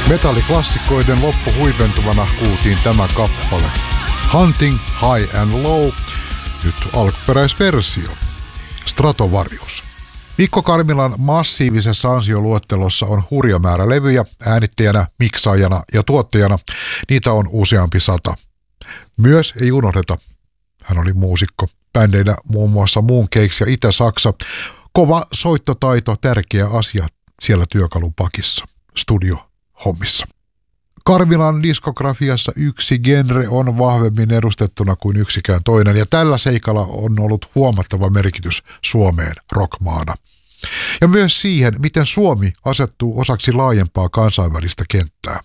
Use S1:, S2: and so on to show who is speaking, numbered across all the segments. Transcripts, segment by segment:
S1: Metalliklassikoiden loppuhuipentuvana kuultiin tämä kappale. Hunting High and Low, nyt alkuperäisversio. Stratovarius. Mikko Karmilan massiivisessa ansioluettelossa on hurja määrä levyjä, äänittäjänä, miksaajana ja tuottajana. Niitä on useampi 100. Myös ei unohdeta, hän oli muusikko. Bändeinä muun muassa Mooncakes ja Itä-Saksa. Kova soittotaito, tärkeä asia siellä työkalupakissa, studiohommissa. Karmilan diskografiassa yksi genre on vahvemmin edustettuna kuin yksikään toinen, ja tällä seikalla on ollut huomattava merkitys Suomeen rockmaana. Ja myös siihen, miten Suomi asettuu osaksi laajempaa kansainvälistä kenttää.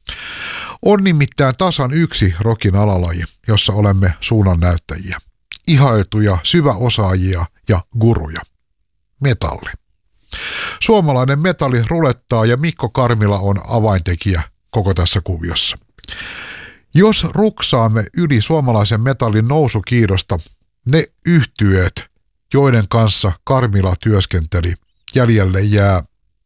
S1: On nimittäin tasan yksi rockin alalaji, jossa olemme suunnannäyttäjiä, ihailtuja, syväosaajia ja guruja. Metalli. Suomalainen metalli rulettaa ja Mikko Karmila on avaintekijä koko tässä kuviossa. Jos ruksaamme yli suomalaisen metallin nousukiidosta, ne yhtyeet, joiden kanssa Karmila työskenteli, jäljelle jää,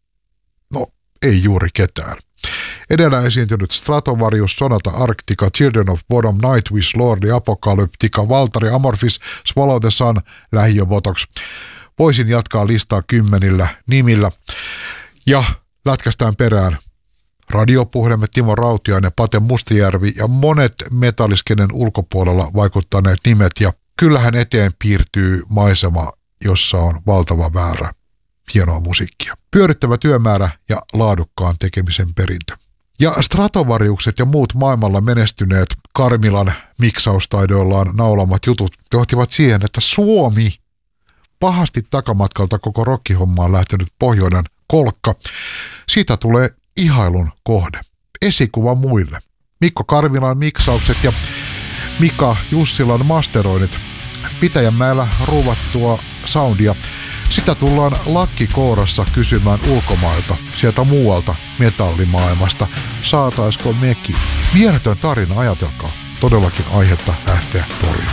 S1: ei juuri ketään. Edellä esiintynyt Stratovarius, Sonata Arctica, Children of Bodom, Nightwish, Lordi, Apocalyptica, Valtari, Amorphis, Swallow the Sun, Lähiöbotox. Voisin jatkaa listaa 10 nimillä. Ja lätkästään perään radiopuhdelemme Timo Rautiainen, Pate Mustajärvi ja monet metalliskenen ulkopuolella vaikuttaneet nimet. Ja kyllähän eteen piirtyy maisema, jossa on valtava väärä hienoa musiikkia. Pyörittävä työmäärä ja laadukkaan tekemisen perintö. Ja Stratovariukset ja muut maailmalla menestyneet Karmilan miksaustaidoillaan naulamat jutut johtivat siihen, että Suomi, pahasti takamatkalta koko rockihommaan lähtenyt pohjoinen kolkka, siitä tulee ihailun kohde. Esikuva muille. Mikko Karmilan miksaukset ja Mika Jussilan masteroinnit. Pitäjänmäellä ruuvattua soundia. Sitä tullaan lakkikourassa kysymään ulkomailta, sieltä muualta metallimaailmasta. Saataisko mekin? Mieletön tarina, ajatelkaa. Todellakin aihetta lähteä torjumaan.